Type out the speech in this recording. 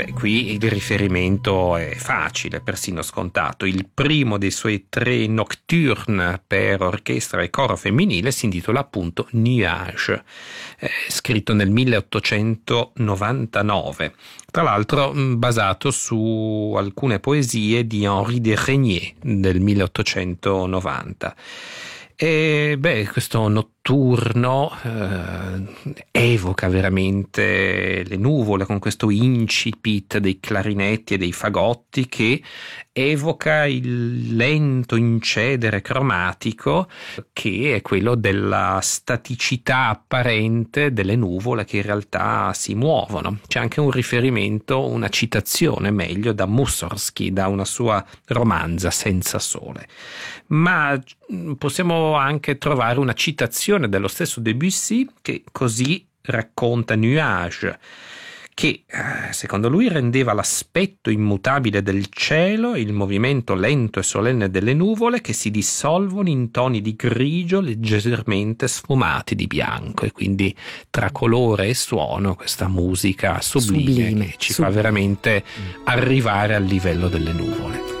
Beh, qui il riferimento è facile, persino scontato. Il primo dei suoi 3 nocturne per orchestra e coro femminile si intitola appunto Nuage, scritto nel 1899, tra l'altro basato su alcune poesie di Henri de Régnier del 1890. E questo notturno evoca veramente le nuvole, con questo incipit dei clarinetti e dei fagotti che evoca il lento incedere cromatico, che è quello della staticità apparente delle nuvole che in realtà si muovono. C'è anche un riferimento, una citazione meglio, da Mussorgsky, da una sua romanza Senza sole. Ma possiamo anche trovare una citazione dello stesso Debussy che così racconta Nuage, che secondo lui rendeva l'aspetto immutabile del cielo, il movimento lento e solenne delle nuvole che si dissolvono in toni di grigio leggermente sfumati di bianco, e quindi tra colore e suono questa musica sublime che ci fa veramente arrivare al livello delle nuvole.